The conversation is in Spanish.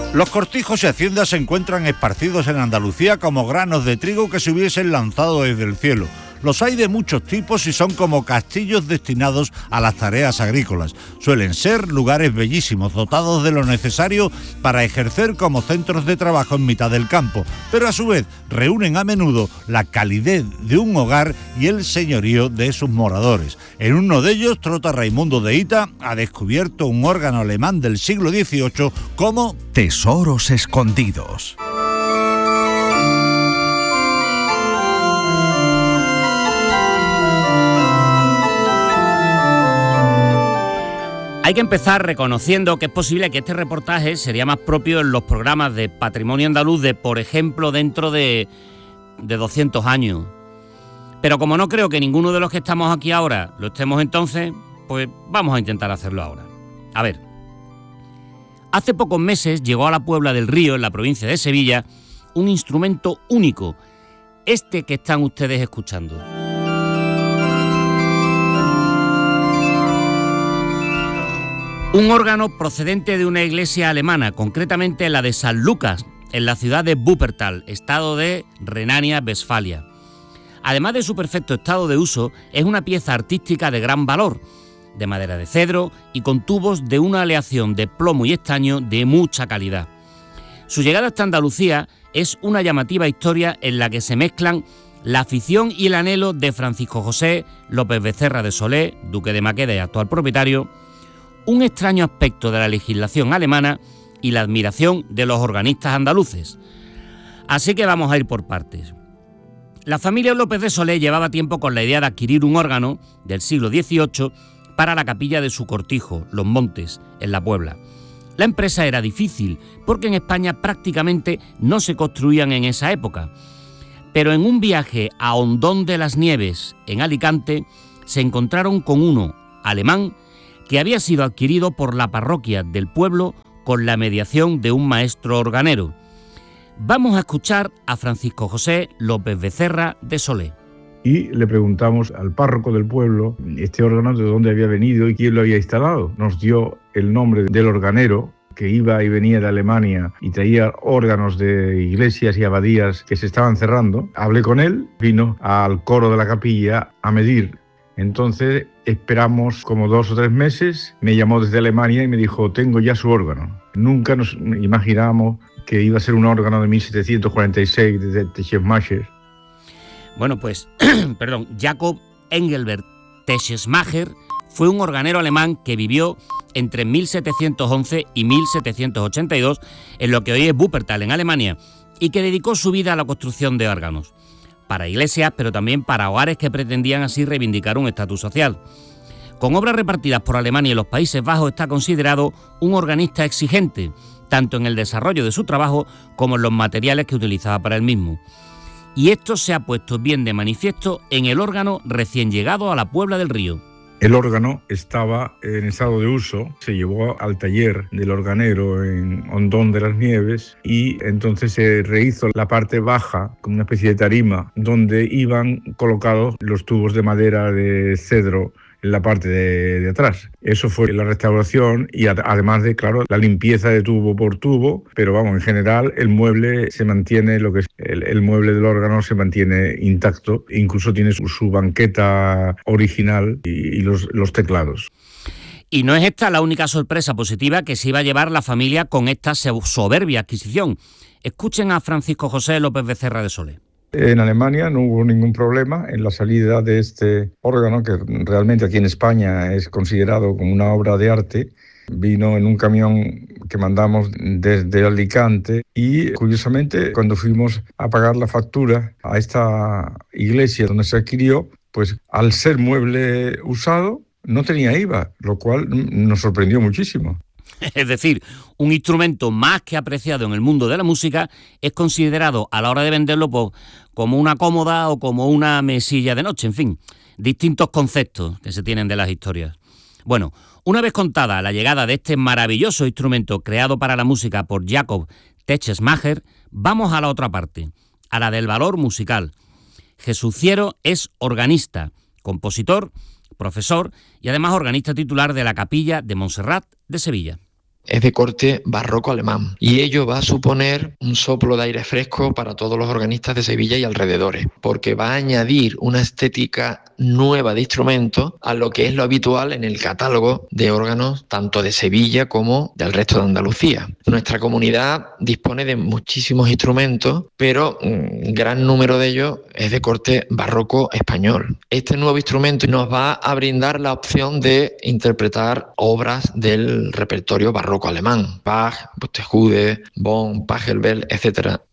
Los cortijos y haciendas se encuentran esparcidos en Andalucía como granos de trigo que se hubiesen lanzado desde el cielo. Los hay de muchos tipos y son como castillos destinados a las tareas agrícolas. Suelen ser lugares bellísimos, dotados de lo necesario para ejercer como centros de trabajo en mitad del campo, pero a su vez reúnen a menudo la calidez de un hogar y el señorío de sus moradores. En uno de ellos, Trota Raimundo de Hita ha descubierto un órgano alemán del siglo XVIII como tesoros escondidos. Hay que empezar reconociendo que es posible que este reportaje sería más propio en los programas de patrimonio andaluz de, por ejemplo, dentro de 200 años. Pero como no creo que ninguno de los que estamos aquí ahora lo estemos entonces, pues vamos a intentar hacerlo ahora. A ver, hace pocos meses llegó a la Puebla del Río, en la provincia de Sevilla, un instrumento único, este que están ustedes escuchando. Un órgano procedente de una iglesia alemana, concretamente la de San Lucas, en la ciudad de Wuppertal, estado de Renania-Westfalia. Además de su perfecto estado de uso, es una pieza artística de gran valor, de madera de cedro y con tubos de una aleación de plomo y estaño de mucha calidad. Su llegada hasta Andalucía es una llamativa historia en la que se mezclan la afición y el anhelo de Francisco José López Becerra de Solé, duque de Maqueda y actual propietario, un extraño aspecto de la legislación alemana y la admiración de los organistas andaluces. Así que vamos a ir por partes. La familia López de Solé llevaba tiempo con la idea de adquirir un órgano del siglo XVIII para la capilla de su cortijo, Los Montes, en la Puebla. La empresa era difícil porque en España prácticamente no se construían en esa época. Pero en un viaje a Hondón de las Nieves, en Alicante, se encontraron con uno, alemán, que había sido adquirido por la parroquia del pueblo con la mediación de un maestro organero. Vamos a escuchar a Francisco José López Becerra de Solé. Y le preguntamos al párroco del pueblo este órgano de dónde había venido y quién lo había instalado. Nos dio el nombre del organero, que iba y venía de Alemania y traía órganos de iglesias y abadías que se estaban cerrando. Hablé con él, vino al coro de la capilla a medir. Entonces esperamos como 2 o 3 meses, me llamó desde Alemania y me dijo, tengo ya su órgano. Nunca nos imaginamos que iba a ser un órgano de 1746 de Teschmacher. Bueno, pues, Jacob Engelbert Teschmacher fue un organero alemán que vivió entre 1711 y 1782 en lo que hoy es Wuppertal, en Alemania, y que dedicó su vida a la construcción de órganos, para iglesias, pero también para hogares que pretendían así reivindicar un estatus social. Con obras repartidas por Alemania y los Países Bajos, está considerado un organista exigente, tanto en el desarrollo de su trabajo como en los materiales que utilizaba para el mismo. Y esto se ha puesto bien de manifiesto en el órgano recién llegado a la Puebla del Río. El órgano estaba en estado de uso, se llevó al taller del organero en Hondón de las Nieves y entonces se rehizo la parte baja como una especie de tarima donde iban colocados los tubos de madera de cedro en la parte de atrás. Eso fue la restauración y además de, claro, la limpieza de tubo por tubo, pero vamos, en general el mueble se mantiene, lo que es el mueble del órgano se mantiene intacto, incluso tiene su banqueta original y los teclados. Y no es esta la única sorpresa positiva que se iba a llevar la familia con esta soberbia adquisición. Escuchen a Francisco José López Becerra de Solé. En Alemania no hubo ningún problema en la salida de este órgano, que realmente aquí en España es considerado como una obra de arte. Vino en un camión que mandamos desde Alicante y, curiosamente, cuando fuimos a pagar la factura a esta iglesia donde se adquirió, pues al ser mueble usado no tenía IVA, lo cual nos sorprendió muchísimo. Es decir, un instrumento más que apreciado en el mundo de la música es considerado a la hora de venderlo como una cómoda o como una mesilla de noche, en fin, distintos conceptos que se tienen de las historias. Bueno, una vez contada la llegada de este maravilloso instrumento creado para la música por Jacob Teschmacher, vamos a la otra parte, a la del valor musical. Jesús Ciero es organista, compositor, profesor y además organista titular de la Capilla de Montserrat de Sevilla. es de corte barroco alemán y ello va a suponer un soplo de aire fresco para todos los organistas de Sevilla y alrededores, porque va a añadir una estética nueva de instrumentos a lo que es lo habitual en el catálogo de órganos tanto de Sevilla como del resto de Andalucía. Nuestra comunidad dispone de muchísimos instrumentos, pero un gran número de ellos es de corte barroco español. Este nuevo instrumento nos va a brindar la opción de interpretar obras del repertorio barroco alemán, Bach, Buxtehude, Bonn, Pachelbel, etc.